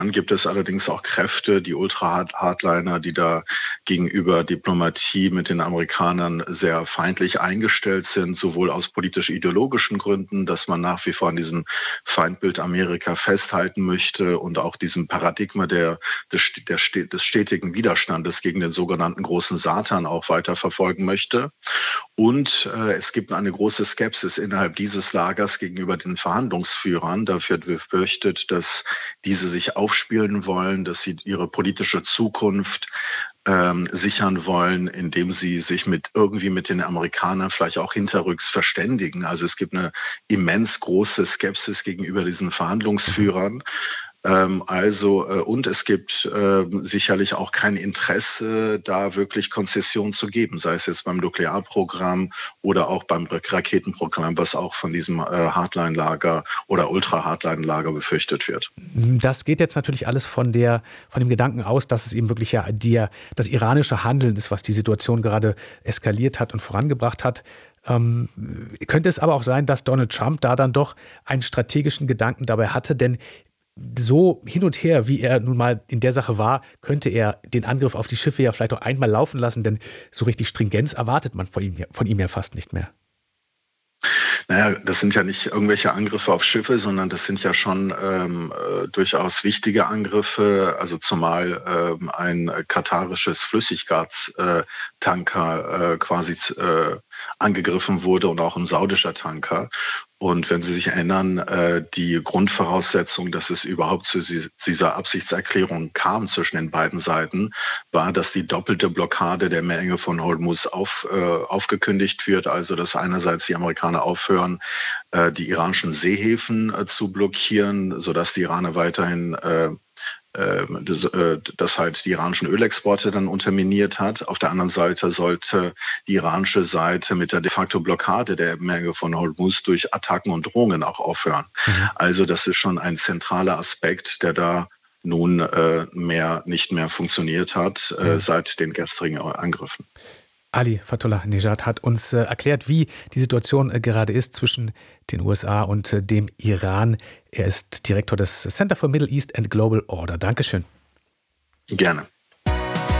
Dann gibt es allerdings auch Kräfte, die Ultra-Hardliner, die da gegenüber Diplomatie mit den Amerikanern sehr feindlich eingestellt sind, sowohl aus politisch-ideologischen Gründen, dass man nach wie vor an diesem Feindbild Amerika festhalten möchte und auch diesem Paradigma des stetigen Widerstandes gegen den sogenannten großen Satan auch weiter verfolgen möchte. Und es gibt eine große Skepsis innerhalb dieses Lagers gegenüber den Verhandlungsführern. Dafür wird befürchtet, dass diese sich aufspielen wollen, dass sie ihre politische Zukunft sichern wollen, indem sie sich mit den Amerikanern vielleicht auch hinterrücks verständigen. Also es gibt eine immens große Skepsis gegenüber diesen Verhandlungsführern. Und es gibt sicherlich auch kein Interesse, da wirklich Konzessionen zu geben, sei es jetzt beim Nuklearprogramm oder auch beim Raketenprogramm, was auch von diesem Hardline-Lager oder Ultra-Hardline-Lager befürchtet wird. Das geht jetzt natürlich alles von dem Gedanken aus, dass es eben wirklich das iranische Handeln ist, was die Situation gerade eskaliert hat und vorangebracht hat. Könnte es aber auch sein, dass Donald Trump da dann doch einen strategischen Gedanken dabei hatte, denn so hin und her, wie er nun mal in der Sache war, könnte er den Angriff auf die Schiffe ja vielleicht auch einmal laufen lassen, denn so richtig Stringenz erwartet man von ihm ja fast nicht mehr. Naja, das sind ja nicht irgendwelche Angriffe auf Schiffe, sondern das sind ja schon durchaus wichtige Angriffe. Also zumal ein katarisches Flüssiggastanker quasi angegriffen wurde und auch ein saudischer Tanker. Und wenn Sie sich erinnern, die Grundvoraussetzung, dass es überhaupt zu dieser Absichtserklärung kam zwischen den beiden Seiten, war, dass die doppelte Blockade der Meerenge von Hormuz aufgekündigt wird. Also dass einerseits die Amerikaner aufhören, die iranischen Seehäfen zu blockieren, sodass die Iraner weiterhin das halt die iranischen Ölexporte dann unterminiert hat. Auf der anderen Seite sollte die iranische Seite mit der de facto Blockade der Meerenge von Hormuz durch Attacken und Drohungen auch aufhören. Also das ist schon ein zentraler Aspekt, der da nun nicht mehr funktioniert hat seit den gestrigen Angriffen. Ali Fatullah Nejad hat uns erklärt, wie die Situation gerade ist zwischen den USA und dem Iran. Er ist Direktor des Center for Middle East and Global Order. Dankeschön. Gerne.